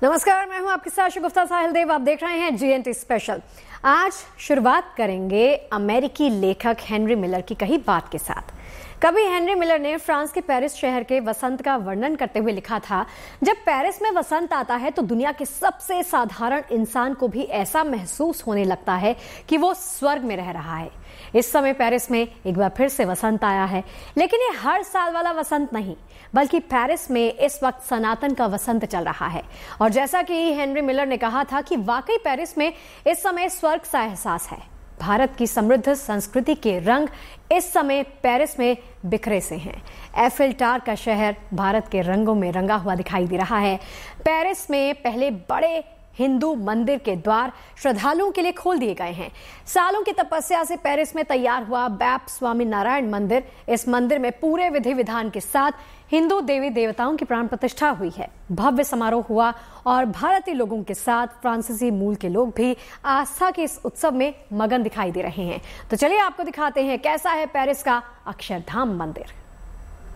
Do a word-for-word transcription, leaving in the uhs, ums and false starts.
नमस्कार, मैं हूं आपके साथ शगुफ्ता साहिल देव। आप देख रहे हैं जीएनटी स्पेशल। आज शुरुआत करेंगे अमेरिकी लेखक हेनरी मिलर की कही बात के साथ। कभी हेनरी मिलर ने फ्रांस के पेरिस शहर के वसंत का वर्णन करते हुए लिखा था, जब पेरिस में वसंत आता है तो दुनिया के सबसे साधारण इंसान को भी ऐसा महसूस होने लगता है कि वो स्वर्ग में रह रहा है। इस समय पेरिस में एक बार फिर से वसंत आया है, लेकिन ये हर साल वाला वसंत नहीं, बल्कि पेरिस में इस वक्त सनातन का वसंत चल रहा है। और जैसा कि हेनरी मिलर ने कहा था कि वाकई पेरिस में इस समय स्वर्ग सा एहसास है। भारत की समृद्ध संस्कृति के रंग इस समय पेरिस में बिखरे से हैं। एफिल टावर का शहर भारत के रंगों में रंगा हुआ दिखाई दे रहा है। पेरिस में पहले बड़े हिंदू मंदिर के द्वार श्रद्धालुओं के लिए खोल दिए गए हैं। सालों की तपस्या से पेरिस में तैयार हुआ बैप स्वामी नारायण मंदिर, इस मंदिर में पूरे विधि विधान के साथ हिंदू देवी देवताओं की प्राण प्रतिष्ठा हुई है। भव्य समारोह हुआ और भारतीय लोगों के साथ फ्रांसीसी मूल के लोग भी आस्था के इस उत्सव में मगन दिखाई दे रहे हैं। तो चलिए आपको दिखाते हैं कैसा है पेरिस का अक्षरधाम मंदिर।